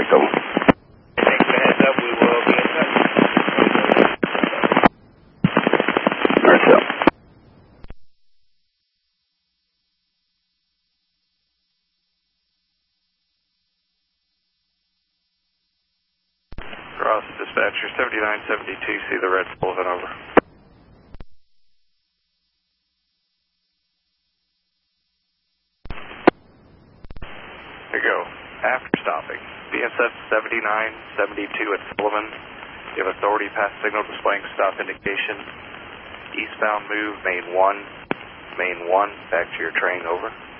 contact, over. Thanks for the heads up. We will be in touch. Marcel. Cross dispatcher 7972, see the red Sullivan, over. Here you go. After stopping, BSS 7972 at Sullivan, you have authority pass signal displaying stop indication. Eastbound move, main 1, back to your train, over.